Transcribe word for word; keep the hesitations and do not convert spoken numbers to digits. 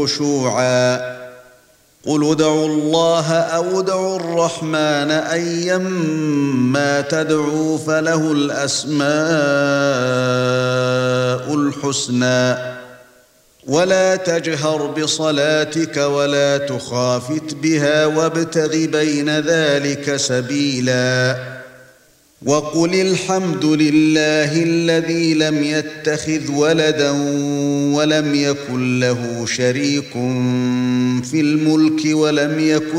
خشوعا قل ادعوا الله أو ادعوا الرحمن أيما تدعوا فله الأسماء الحسنى ولا تجهر بصلاتك ولا تخافت بها وابتغ بين ذلك سبيلا وقل الحمد لله الذي لم يتخذ ولدا ولم يكن له شريك في الملك ولم يكن